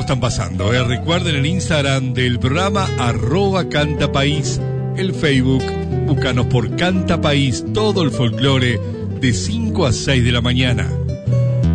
están pasando. Recuerden el Instagram del programa @cantapaís, el Facebook, búscanos por Canta País, todo el folclore de 5 a 6 de la mañana.